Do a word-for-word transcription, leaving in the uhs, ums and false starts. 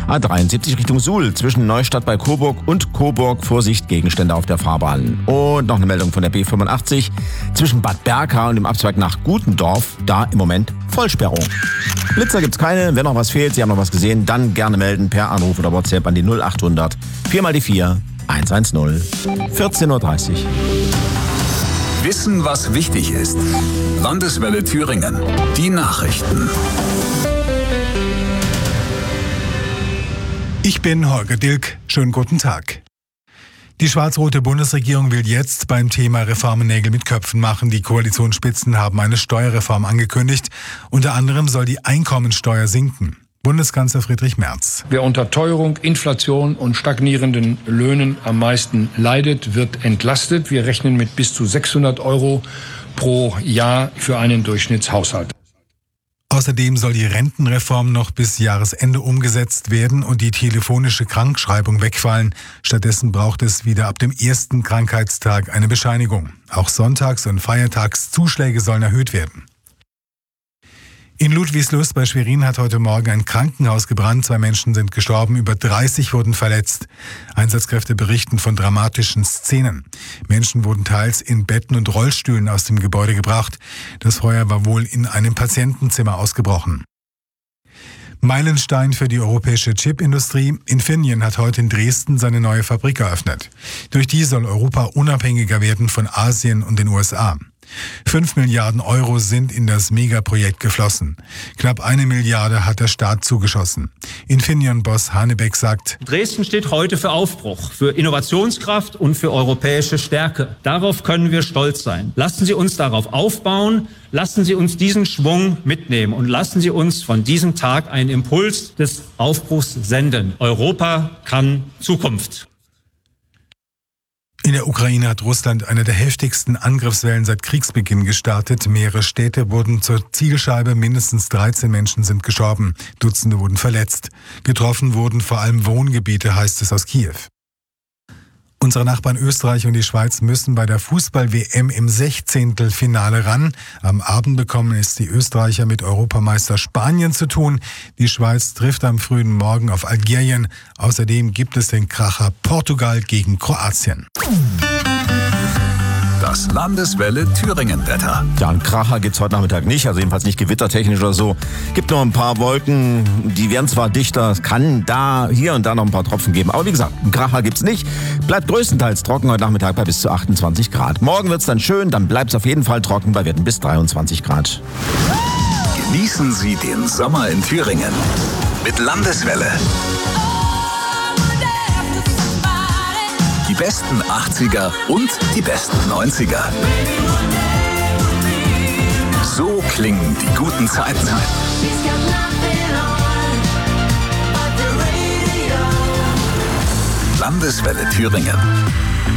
A dreiundsiebzig Richtung Suhl zwischen Neustadt bei Coburg und Coburg. Vorsicht, Gegenstände auf der Fahrbahn. Und noch eine Meldung von der B fünfundachtzig. Zwischen Bad Berka und dem Abzweig nach Gutendorf, da im Moment Vollsperrung. Blitzer gibt's keine. Wenn noch was fehlt, Sie haben noch was gesehen, dann gerne melden per Anruf oder WhatsApp an die null achthundert vier mal die vier hundertzehn. vierzehn Uhr dreißig. Wissen, was wichtig ist. Landeswelle Thüringen. Die Nachrichten. Ich bin Holger Dilk. Schönen guten Tag. Die schwarz-rote Bundesregierung will jetzt beim Thema Reformen Nägel mit Köpfen machen. Die Koalitionsspitzen haben eine Steuerreform angekündigt. Unter anderem soll die Einkommensteuer sinken. Bundeskanzler Friedrich Merz. Wer unter Teuerung, Inflation und stagnierenden Löhnen am meisten leidet, wird entlastet. Wir rechnen mit bis zu sechshundert Euro pro Jahr für einen Durchschnittshaushalt. Außerdem soll die Rentenreform noch bis Jahresende umgesetzt werden und die telefonische Krankschreibung wegfallen. Stattdessen braucht es wieder ab dem ersten Krankheitstag eine Bescheinigung. Auch Sonntags- und Feiertagszuschläge sollen erhöht werden. In Ludwigslust bei Schwerin hat heute Morgen ein Krankenhaus gebrannt. Zwei Menschen sind gestorben, über dreißig wurden verletzt. Einsatzkräfte berichten von dramatischen Szenen. Menschen wurden teils in Betten und Rollstühlen aus dem Gebäude gebracht. Das Feuer war wohl in einem Patientenzimmer ausgebrochen. Meilenstein für die europäische Chipindustrie. Infineon hat heute in Dresden seine neue Fabrik eröffnet. Durch die soll Europa unabhängiger werden von Asien und den U S A. Fünf Milliarden Euro sind in das Megaprojekt geflossen. Knapp eine Milliarde hat der Staat zugeschossen. Infineon-Boss Hanebeck sagt: Dresden steht heute für Aufbruch, für Innovationskraft und für europäische Stärke. Darauf können wir stolz sein. Lassen Sie uns darauf aufbauen, lassen Sie uns diesen Schwung mitnehmen und lassen Sie uns von diesem Tag einen Impuls des Aufbruchs senden. Europa kann Zukunft. In der Ukraine hat Russland eine der heftigsten Angriffswellen seit Kriegsbeginn gestartet. Mehrere Städte wurden zur Zielscheibe, mindestens dreizehn Menschen sind gestorben, Dutzende wurden verletzt. Getroffen wurden vor allem Wohngebiete, heißt es aus Kiew. Unsere Nachbarn Österreich und die Schweiz müssen bei der Fußball-W M im Sechzehntelfinale ran. Am Abend bekommen es die Österreicher mit Europameister Spanien zu tun. Die Schweiz trifft am frühen Morgen auf Algerien. Außerdem gibt es den Kracher Portugal gegen Kroatien. Das Landeswelle Thüringen-Wetter. Ja, einen Kracher gibt's heute Nachmittag nicht, also jedenfalls nicht gewittertechnisch oder so. Gibt noch ein paar Wolken, die werden zwar dichter, es kann da, hier und da noch ein paar Tropfen geben. Aber wie gesagt, einen Kracher gibt's nicht. Bleibt größtenteils trocken heute Nachmittag bei bis zu achtundzwanzig Grad. Morgen wird's dann schön, dann bleibt's auf jeden Fall trocken bei Werten bis dreiundzwanzig Grad. Genießen Sie den Sommer in Thüringen mit Landeswelle. Die besten achtziger und die besten neunziger. So klingen die guten Zeiten. Landeswelle Thüringen.